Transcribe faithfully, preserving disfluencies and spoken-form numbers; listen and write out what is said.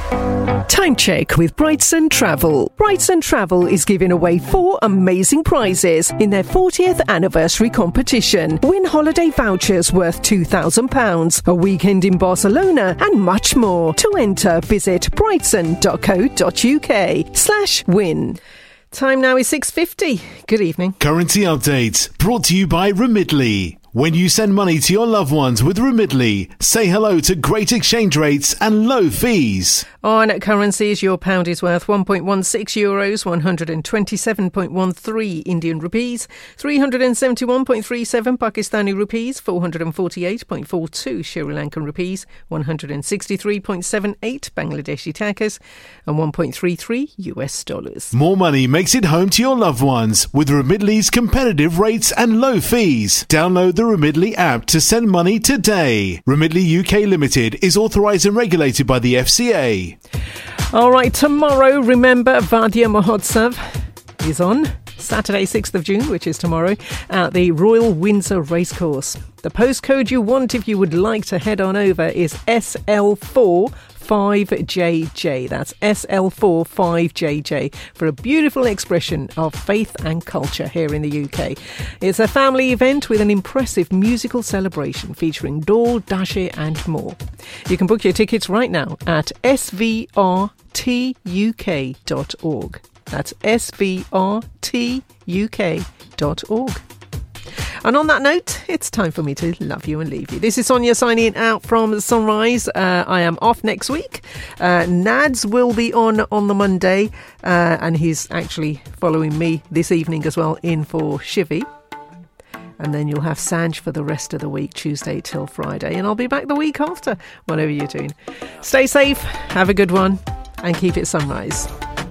Time check with Brightson Travel. Brightson Travel is giving away four amazing prizes in their fortieth anniversary competition. Win holiday vouchers worth two thousand pounds, a weekend in Barcelona, and much more. To enter, visit brightson.co.uk slash win. Time now is six fifty. Good evening. Currency update brought to you by Remitly. When you send money to your loved ones with Remitly, say hello to great exchange rates and low fees. On currencies, your pound is worth one point one six euros, one hundred twenty-seven point one three Indian rupees, three hundred seventy-one point three seven Pakistani rupees, four hundred forty-eight point four two Sri Lankan rupees, one hundred sixty-three point seven eight Bangladeshi takas, and one point three three U S dollars. More money makes it home to your loved ones with Remitly's competitive rates and low fees. Download the Remitly app to send money today. Remitly U K Limited is authorised and regulated by the F C A. All right, tomorrow, remember, Vadya Mahotsav is on Saturday, sixth of June, which is tomorrow, at the Royal Windsor Racecourse. The postcode you want if you would like to head on over is S L four five J J. That's S L four five J J for a beautiful expression of faith and culture here in the U K. It's a family event with an impressive musical celebration featuring Dole, Dashe and more. You can book your tickets right now at S V R T U K dot org. That's S V R T U K dot org. And on that note, it's time for me to love you and leave you. This is Sonia signing out from Sunrise. Uh, I am off next week. Uh, Nads will be on on the Monday, uh, and he's actually following me this evening as well in for Shivy. And then you'll have Sanj for the rest of the week, Tuesday till Friday. And I'll be back the week after, whatever you're doing. Stay safe, have a good one, and keep it sunrise.